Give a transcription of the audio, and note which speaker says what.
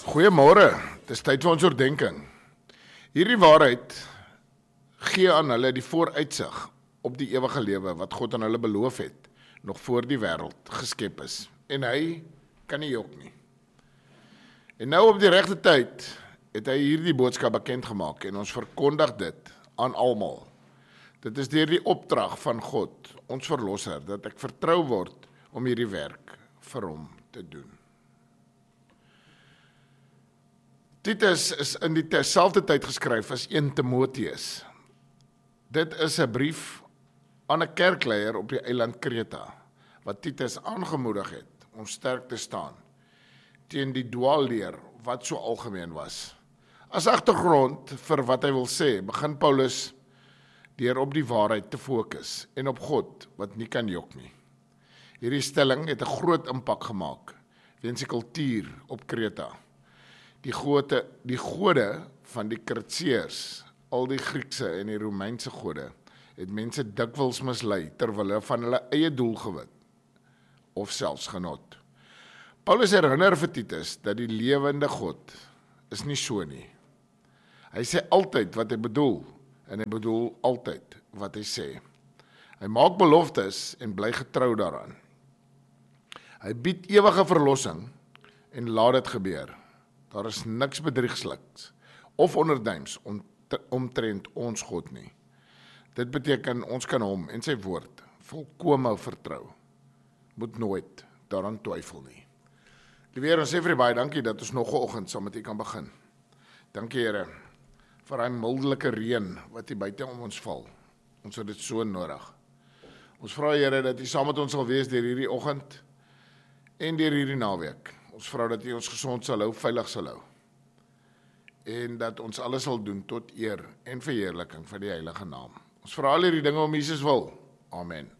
Speaker 1: Goeiemôre, het is tyd vir ons oordeenking. Hierdie waarheid gee aan hulle die vooruitsig op die ewige lewe wat God aan hulle beloof het, nog voor die wêreld geskep is. En hy kan nie jok nie. En nou op die regte tyd het hy hierdie boodskap bekend gemaak en ons verkondig dit aan almal. Dit is deur die opdrag van God, ons verlosser, dat ek vertrou word om hierdie werk vir hom te doen. Titus is in die terselfde tyd geskryf as 1 Timoteus. Dit is 'n brief aan 'n kerkleier op die eiland Kreta, wat Titus aangemoedig het om sterk te staan teen die dwaalleer wat so algemeen was. As agtergrond vir wat hy wil sê, begin Paulus deur op die waarheid te fokus en op God wat nie kan jok nie. Hierdie stelling het 'n groot impak gemaak weens die kultuur op Kreta. Die gode van die Kretseërs, al die Griekse en die Romeinse gode, het mense dikwels mislei terwille van hulle eie doelgewit of selfs genot. Paulus herinner vir Titus dat die lewende God is nie so nie. Hy sê altyd wat hy bedoel en hy bedoel altyd wat hy sê. Hy maak beloftes en bly getrou daaraan. Hy bied ewige verlossing en laat dit gebeur. Daar is niks bedriegsliks of onderduims omtrent ons God nie. Dit beteken ons kan hom en sy woord volkome vertrou. Moet nooit daaraan twyfel nie. Liewe Here, ons sê vir U baie dankie dat ons nog 'n oggend saam met U kan begin. Dankie Here vir daai mildelike reën wat hier buite om ons val. Ons het dit so nodig. Ons vra Here dat U saam met ons sal wees deur hierdie oggend en deur hierdie naweek. Ons vra dat U ons gesond sal hou, veilig sal hou. En dat ons alles sal doen tot eer en verheerliking van die heilige naam. Ons vra al hierdie dinge om Jesus wil. Amen.